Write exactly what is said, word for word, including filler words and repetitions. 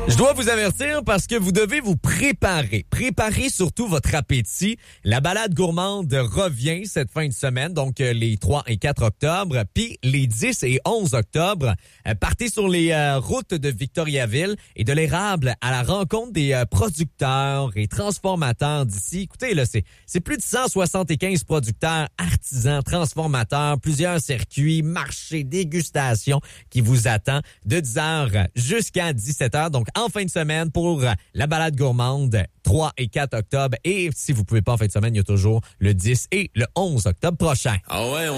Je dois vous avertir parce que vous devez vous préparer. Préparez surtout votre appétit. La balade gourmande revient cette fin de semaine, donc euh, les trois et quatre octobre, puis les dix et onze octobre. Euh, partez sur les euh, routes de Victoriaville et de l'Érable à la rencontre des euh, producteurs et transformateurs d'ici. Écoutez, là, c'est, c'est plus de cent soixante-quinze producteurs, artisans, transformateurs, plusieurs circuits, marchés, dégustations qui vous attend de dix heures jusqu'à dix-sept heures. Donc, en fin de semaine pour la balade gourmande, trois et quatre octobre. Et si vous pouvez pas en fin de semaine, il y a toujours le dix et le onze octobre prochain. Ah ouais, on